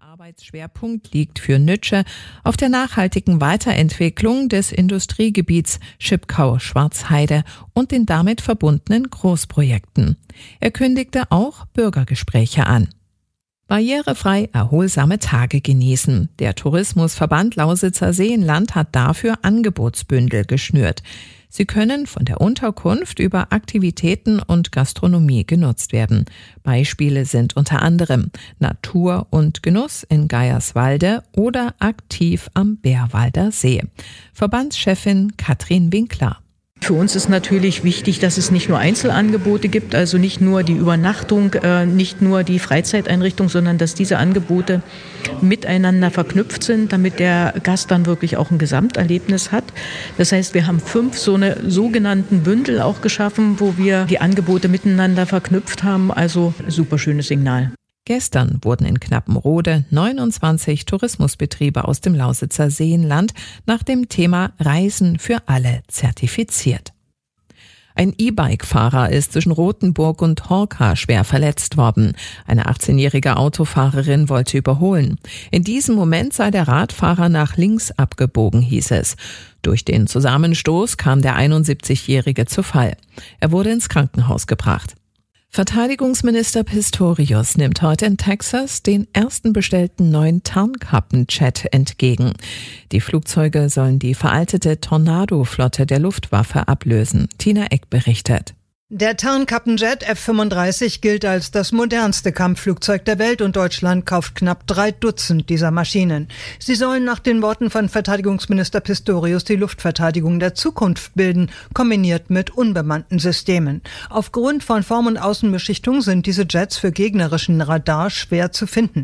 Arbeitsschwerpunkt liegt für Nütsche auf der nachhaltigen Weiterentwicklung des Industriegebiets Schipkau-Schwarzheide und den damit verbundenen Großprojekten. Er kündigte auch Bürgergespräche an. Barrierefrei erholsame Tage genießen. Der Tourismusverband Lausitzer Seenland hat dafür Angebotsbündel geschnürt. Sie können von der Unterkunft über Aktivitäten und Gastronomie genutzt werden. Beispiele sind unter anderem Natur und Genuss in Geierswalde oder aktiv am Bärwalder See. Verbandschefin Katrin Winkler. Für uns ist natürlich wichtig, dass es nicht nur Einzelangebote gibt, also nicht nur die Übernachtung, nicht nur die Freizeiteinrichtung, sondern dass diese Angebote miteinander verknüpft sind, damit der Gast dann wirklich auch ein Gesamterlebnis hat. Das heißt, wir haben 5 so eine sogenannten Bündel auch geschaffen, wo wir die Angebote miteinander verknüpft haben. Also super schönes Signal. Gestern wurden in Knappenrode 29 Tourismusbetriebe aus dem Lausitzer Seenland nach dem Thema Reisen für alle zertifiziert. Ein E-Bike-Fahrer ist zwischen Rothenburg und Horka schwer verletzt worden. Eine 18-jährige Autofahrerin wollte überholen. In diesem Moment sei der Radfahrer nach links abgebogen, hieß es. Durch den Zusammenstoß kam der 71-Jährige zu Fall. Er wurde ins Krankenhaus gebracht. Verteidigungsminister Pistorius nimmt heute in Texas den ersten bestellten neuen Tarnkappenjet entgegen. Die Flugzeuge sollen die veraltete Tornado-Flotte der Luftwaffe ablösen. Tina Eck berichtet. Der Tarnkappenjet F-35 gilt als das modernste Kampfflugzeug der Welt und Deutschland kauft knapp 3 Dutzend dieser Maschinen. Sie sollen nach den Worten von Verteidigungsminister Pistorius die Luftverteidigung der Zukunft bilden, kombiniert mit unbemannten Systemen. Aufgrund von Form- und Außenbeschichtung sind diese Jets für gegnerischen Radar schwer zu finden.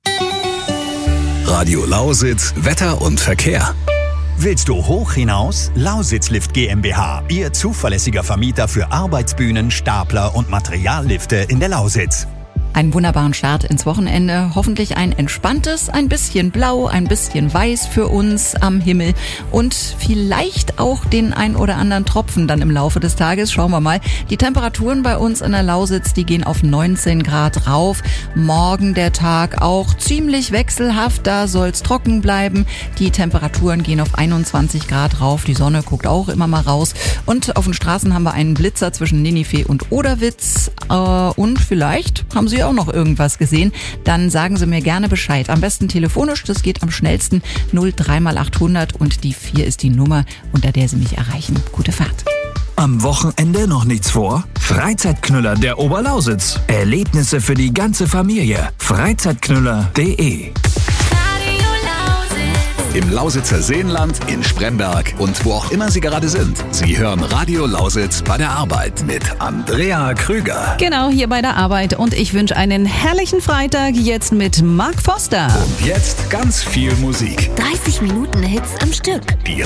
Radio Lausitz, Wetter und Verkehr. Willst du hoch hinaus? Lausitzlift GmbH, Ihr zuverlässiger Vermieter für Arbeitsbühnen, Stapler und Materiallifte in der Lausitz. Einen wunderbaren Start ins Wochenende. Hoffentlich ein entspanntes, ein bisschen blau, ein bisschen weiß für uns am Himmel und vielleicht auch den ein oder anderen Tropfen dann im Laufe des Tages. Schauen wir mal. Die Temperaturen bei uns in der Lausitz, die gehen auf 19 Grad rauf. Morgen der Tag auch ziemlich wechselhaft. Da soll's trocken bleiben. Die Temperaturen gehen auf 21 Grad rauf. Die Sonne guckt auch immer mal raus. Und auf den Straßen haben wir einen Blitzer zwischen Ninive und Oderwitz. Und vielleicht haben Sie auch noch irgendwas gesehen, dann sagen Sie mir gerne Bescheid. Am besten telefonisch, das geht am schnellsten. 03 mal 800 und die 4 ist die Nummer, unter der Sie mich erreichen. Gute Fahrt. Am Wochenende noch nichts vor? Freizeitknüller der Oberlausitz. Erlebnisse für die ganze Familie. Freizeitknüller.de. Im Lausitzer Seenland, in Spremberg und wo auch immer Sie gerade sind. Sie hören Radio Lausitz bei der Arbeit mit Andrea Krüger. Genau, hier bei der Arbeit. Und ich wünsche einen herrlichen Freitag jetzt mit Mark Foster. Und jetzt ganz viel Musik. 30 Minuten Hits am Stück. Die